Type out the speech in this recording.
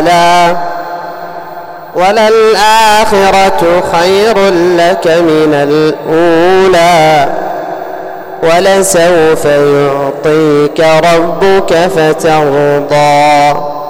وللآخرة خير لك من الأولى ولسوف يعطيك ربك فترضى